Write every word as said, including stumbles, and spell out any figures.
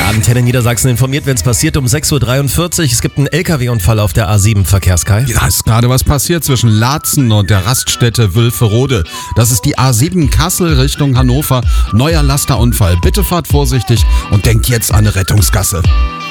Antenne Niedersachsen informiert, wenn es passiert um sechs Uhr dreiundvierzig. Es gibt einen L K W-Unfall auf der A sieben, Verkehrskai. Ja, ist gerade was passiert zwischen Laatzen und der Raststätte Wülferode. Das ist die A sieben Kassel Richtung Hannover. Neuer Lasterunfall. Bitte fahrt vorsichtig und denkt jetzt an eine Rettungsgasse.